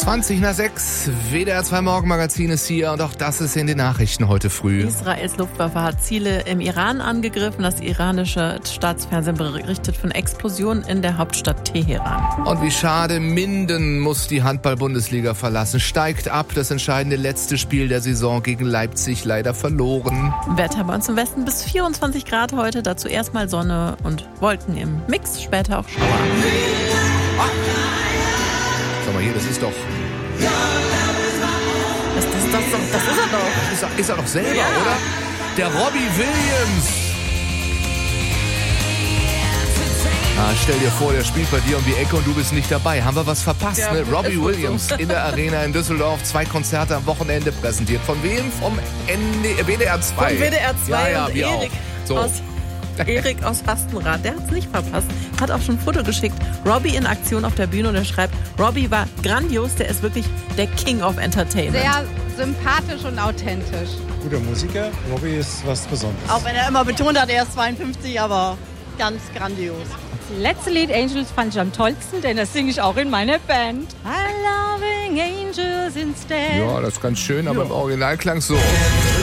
20:06, WDR 2 Morgenmagazin ist hier und auch das ist in den Nachrichten heute früh. Israels Luftwaffe hat Ziele im Iran angegriffen. Das iranische Staatsfernsehen berichtet von Explosionen in der Hauptstadt Teheran. Und wie schade, Minden muss die Handball-Bundesliga verlassen. Steigt ab, das entscheidende letzte Spiel der Saison gegen Leipzig leider verloren. Wetter bei uns im Westen bis 24 Grad heute. Dazu erstmal Sonne und Wolken im Mix, später auch Schauer. Sag mal hier, das ist doch... Das ist er doch. Ist er doch selber, ja, oder? Der Robbie Williams. Stell dir vor, der spielt bei dir um die Ecke und du bist nicht dabei. Haben wir was verpasst, ja, ne? Robbie Williams so. In der Arena in Düsseldorf. 2 Konzerte am Wochenende präsentiert. Von wem? Vom WDR 2. Von WDR 2 ja, und wir Erik auch. So. Erik aus Fastenrad, der hat's nicht verpasst. Hat auch schon ein Foto geschickt. Robbie in Aktion auf der Bühne und er schreibt, Robbie war grandios, der ist wirklich der King of Entertainment. Sehr sympathisch und authentisch. Guter Musiker, Robbie ist was Besonderes. Auch wenn er immer betont hat, er ist 52, aber ganz grandios. Das letzte Lied Angels fand ich am tollsten, denn das singe ich auch in meiner Band. I'm loving angels instead. Ja, das ist ganz schön, aber im Original klang so.